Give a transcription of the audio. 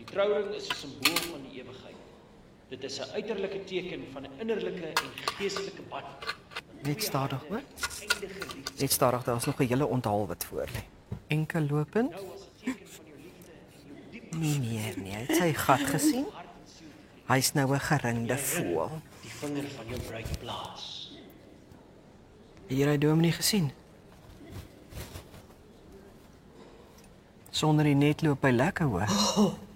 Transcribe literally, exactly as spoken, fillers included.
trouring is 'n simbool van die ewigheid. Dit is 'n uiterlike teken van 'n innerlike en geestelike band. Net stadig, hoor. Net stadig, daar is nog 'n hele onthaal wat voor lê. Enkel lopend. Nee, nee, nee, het sy gat gesien? Hy's nou 'n geringde voël. Die vinger van jou bruid plaas. Hier hy Dominee gesien. Sonder die net loop hy lekker, hoor.